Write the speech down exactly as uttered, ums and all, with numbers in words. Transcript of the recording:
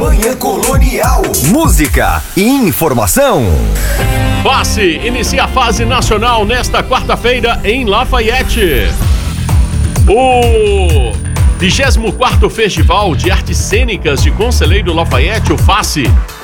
Manhã Colonial. Música e informação. Face inicia a fase nacional nesta quarta-feira em Lafayette. O vigésimo quarto Festival de Artes Cênicas de Conselheiro Lafayette, o Face,